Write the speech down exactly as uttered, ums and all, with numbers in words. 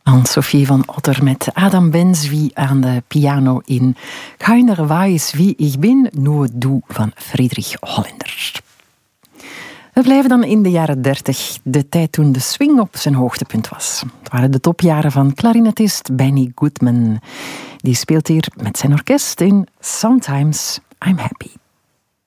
Anne-Sophie van Otter met Adam Benz wie aan de piano in Keiner weiß wie ich bin, nur du van Friedrich Holländer. We blijven dan in de jaren dertig, de tijd toen de swing op zijn hoogtepunt was. Het waren de topjaren van klarinetist Benny Goodman. Die speelt hier met zijn orkest in Sometimes I'm Happy.